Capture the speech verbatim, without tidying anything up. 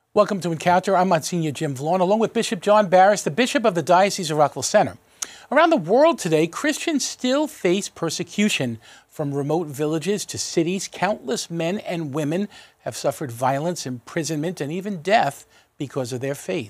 Welcome to Encounter. I'm Monsignor Jim Vaughn, along with Bishop John Barris, the Bishop of the Diocese of Rockville Centre. Around the world today, Christians still face persecution. From remote villages to cities, countless men and women have suffered violence, imprisonment, and even death because of their faith.